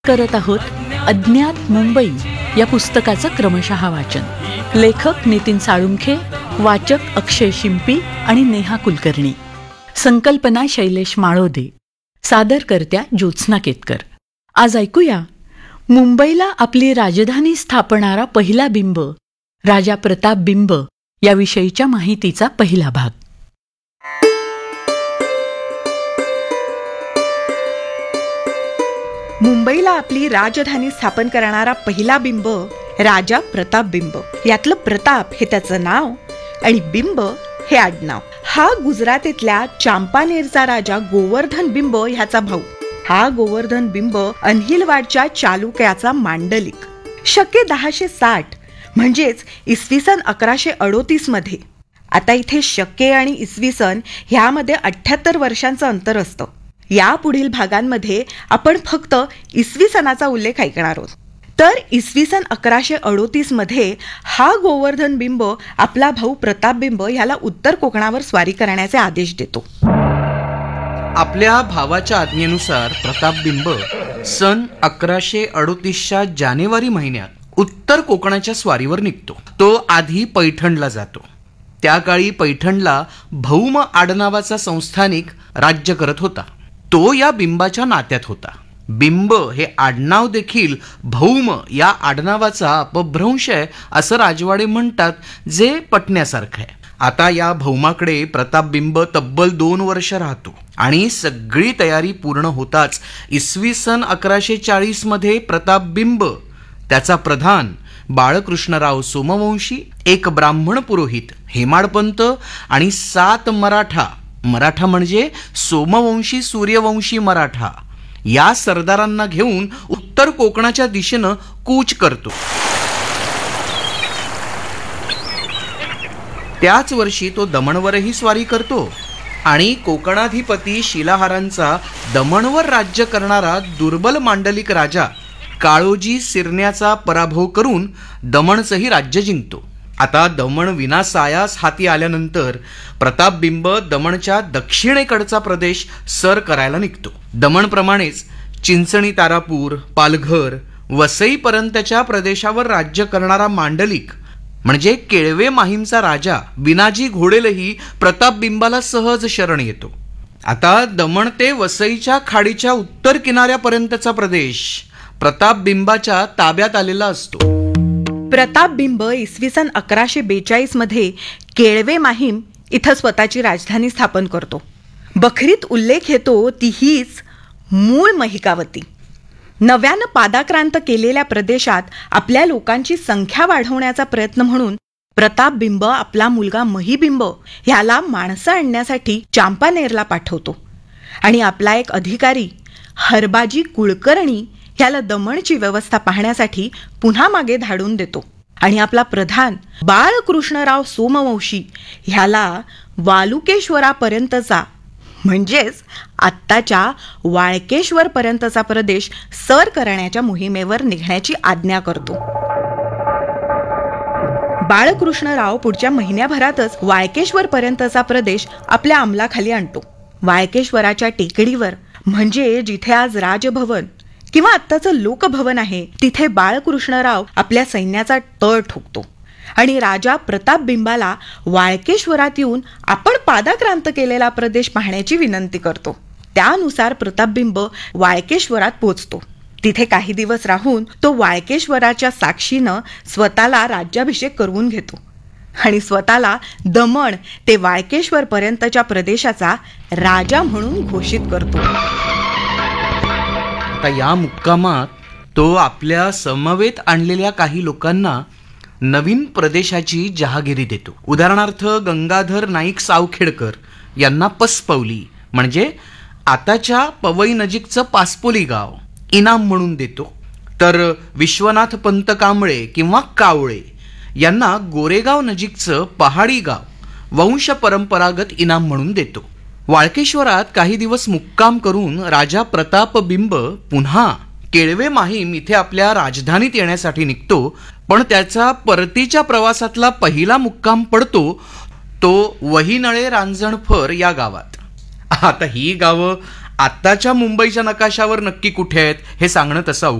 करत आहोत अज्ञात मुंबई या पुस्तकाचं क्रमशः वाचन. लेखक नितीन साळुंखे, वाचक अक्षय शिंपी आणि नेहा कुलकर्णी. संकल्पना शैलेश माळोदे, सादरकर्त्या ज्योत्स्ना केतकर. आज ऐकूया मुंबईला आपली राजधानी स्थापणारा पहिला बिंब राजा प्रताप बिंब याविषयीच्या माहितीचा पहिला भाग. मुंबईला आपली राजधानी स्थापन करणारा पहिला बिंब राजा प्रताप बिंब. यातलं प्रताप हे त्याचं नाव आणि बिंब हे आडनाव. हा गुजरातेतल्या चांपानेरचा राजा गोवर्धन बिंब ह्याचा भाऊ. हा गोवर्धन बिंब अन्हिलवाडच्या चालुक्याचा मांडलिक. शके 1060 म्हणजेच इसवी सन 1138 मध्ये. आता इथे शके आणि इसवी सन ह्यामध्ये 78 वर्षांचं अंतर असतं. या पुढील भागांमध्ये आपण फक्त इसवी सनाचा उल्लेख ऐकणार आहोत. तर इसवी सन 1138 मध्ये हा गोवर्धन बिंब आपला भाऊ प्रताप बिंब ह्याला उत्तर कोकणावर स्वारी करण्याचे आदेश देतो. आपल्या भावाच्या आज्ञेनुसार प्रताप बिंब सन 1138च्या जानेवारी महिन्यात उत्तर कोकणाच्या स्वारीवर निघतो. तो आधी पैठणला जातो. त्या काळी पैठणला भौम आडनावाचा संस्थानिक राज्य करत होता. तो या बिंबाच्या नात्यात होता. बिंब हे आडनाव देखील भौम या आडनावाचा अपभ्रंश आहे असं राजवाडे म्हणतात, जे पटण्यासारखं आहे. आता या भौमाकडे प्रताप बिंब तब्बल 2 वर्ष राहतो आणि सगळी तयारी पूर्ण होताच इसवी सन 1140 मध्ये प्रताप बिंब, त्याचा प्रधान बाळकृष्णराव सोमवंशी, एक ब्राह्मण पुरोहित हेमाडपंत आणि 7 मराठा म्हणजे सोमवंशी सूर्यवंशी मराठा या सरदारांना घेऊन उत्तर कोकणाच्या दिशेनं कूच करतो. त्याच वर्षी तो दमणवरही स्वारी करतो आणि कोकणाधिपती शिलाहारांचा दमणवर राज्य करणारा दुर्बल मांडलिक राजा काळोजी सिरण्याचा पराभव करून दमणचंही राज्य जिंकतो. आता दमण विनासायास हाती आल्यानंतर प्रताप बिंब दमणच्या दक्षिणेकडचा प्रदेश सर करायला निघतो. दमणप्रमाणेच चिंचणी, तारापूर, पालघर, वसईपर्यंतच्या प्रदेशावर राज्य करणारा मांडलिक म्हणजे केळवे माहीमचा राजा विनाजी घोडेलही प्रताप बिंबाला सहज शरण येतो. आता दमण ते वसईच्या खाडीच्या उत्तर किनाऱ्यापर्यंतचा प्रदेश प्रताप बिंबाच्या ताब्यात आलेला असतो. प्रताप बिंब इसवी सन 1142 मध्ये केळवे माहीम इथं स्वतःची राजधानी स्थापन करतो. बखरीत उल्लेख येतो ती हीच मूळ महिकावती. नव्यानं पादाक्रांत केलेल्या प्रदेशात आपल्या लोकांची संख्या वाढवण्याचा प्रयत्न म्हणून प्रताप बिंब आपला मुलगा महिबिंब ह्याला माणसं आणण्यासाठी चांपानेरला पाठवतो आणि आपला एक अधिकारी हरबाजी कुलकर्णी ह्याला दमणची व्यवस्था पाहण्यासाठी पुन्हा मागे धाडून देतो आणि आपला प्रधान बाळकृष्णराव सोमवंशी ह्याला वालुकेश्वरापर्यंतचा म्हणजेच आत्ताच्या वाळकेश्वर पर्यंतचा प्रदेश सर करण्याच्या मोहिमेवर निघण्याची आज्ञा करतो. बाळकृष्णराव पुढच्या महिन्याभरातच वाळकेश्वर पर्यंतचा प्रदेश आपल्या अंमलाखाली आणतो. वाळकेश्वराच्या टेकडीवर म्हणजे जिथे आज राजभवन किंवा आत्ताचं लोकभवन आहे तिथे बाळकृष्णराव आपल्या सैन्याचा तळ ठोकतो आणि राजा प्रताप बिंबाला वाळकेश्वरात येऊन आपण पादाक्रांत केलेला प्रदेश पाहण्याची विनंती करतो. त्यानुसार प्रताप बिंब वाळकेश्वरात पोहोचतो. तिथे काही दिवस राहून तो वाळकेश्वराच्या साक्षीनं स्वतःला राज्याभिषेक करून घेतो आणि स्वतःला दमण ते वाळकेश्वर पर्यंतच्या प्रदेशाचा राजा म्हणून घोषित करतो. आता या मुक्कामात तो आपल्या समवेत आणलेल्या काही लोकांना नवीन प्रदेशाची जहागिरी देतो. उदाहरणार्थ गंगाधर नाईक सावखेडकर यांना पसपवली म्हणजे आताच्या पवई नजीकचं पासपोली गाव इनाम म्हणून देतो. तर विश्वनाथ पंत कांबळे किंवा कावळे यांना गोरेगाव नजीकचं पहाडी गाव वंश परंपरागत इनाम म्हणून देतो. वाळकेश्वरात काही दिवस मुक्काम करून राजा प्रताप बिंब पुन्हा केळवे माहीम इथे आपल्या राजधानीत येण्यासाठी निघतो. पण त्याचा परतीच्या प्रवासातला पहिला मुक्काम पडतो तो वहिनळे रांजणफर या गावात. आता ही गावं आत्ताच्या मुंबईच्या नकाशावर नक्की कुठे आहेत हे सांगणं तसं